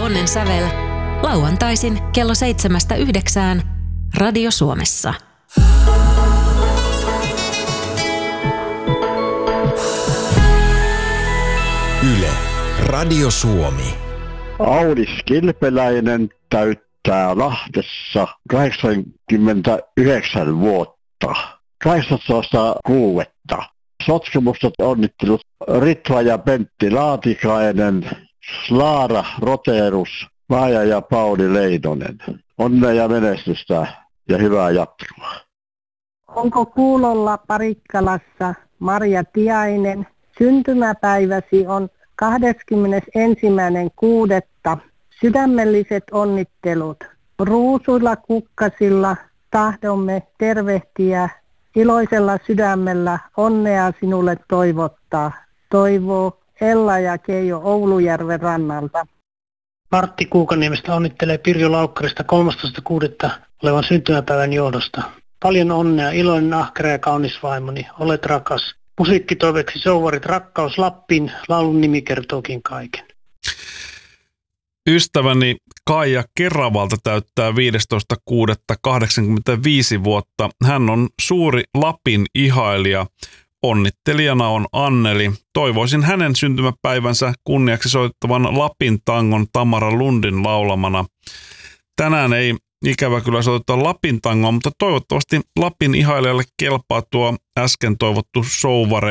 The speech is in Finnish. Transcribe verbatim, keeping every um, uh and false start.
Onnen sävel. Lauantaisin kello seitsemästä yhdeksään Radio Suomessa. Yle, Radio Suomi. Aulis Kilpeläinen täyttää Lahdessa kahdeksankymmentäyhdeksän vuotta. kahdeksantoista kuudetta. Sotkemustot onnittelut Ritva ja Pentti Laatikainen, Laara Roterus, Maija ja Pauli Leinonen. Onnea ja menestystä ja hyvää jatkoa. Onko kuulolla Parikkalassa Marja Tiainen? Syntymäpäiväsi on kahdeskymmenesensimmäinen kuudetta. Sydämelliset onnittelut. Ruusuilla kukkasilla tahdomme tervehtiä. Iloisella sydämellä onnea sinulle toivottaa. Toivoo Ella ja Keijo Oulujärven rannalta. Martti Kuukaniemestä onnittelee Pirjo Laukkarista kolmastoista kuudetta olevan syntymäpäivän johdosta. Paljon onnea, iloinen, ahkera ja kaunis vaimoni, olet rakas. Musiikkitoiveksi Souvarit, Rakkaus Lappiin, laulun nimi kertookin kaiken. Ystäväni Kaija Keravalta täyttää viidestoista kuudetta kahdeksankymmentäviisi vuotta. Hän on suuri Lapin ihailija. Onnittelijana on Anneli. Toivoisin hänen syntymäpäivänsä kunniaksi soittavan Lapin tangon Tamara Lundin laulamana. Tänään ei ikävä kyllä soittaa Lapin tangoa, mutta toivottavasti Lapin ihailijalle kelpaa tuo äsken toivottu Souvare